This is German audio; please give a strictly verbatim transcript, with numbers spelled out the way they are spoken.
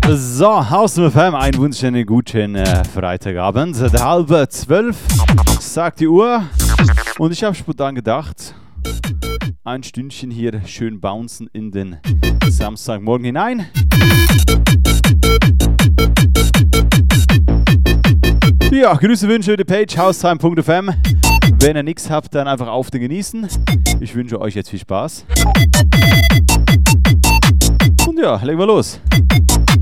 So, Haus F M, einen wunderschönen guten äh, Freitagabend. Der halbe zwölf, sagt die Uhr. Und ich habe spontan gedacht, ein Stündchen hier schön bouncen in den Samstagmorgen hinein. Ja, Grüße, Wünsche über die Page haustime punkt f m. Wenn ihr nichts habt, dann einfach auf den genießen. Ich wünsche euch jetzt viel Spaß. Und ja, legen wir los.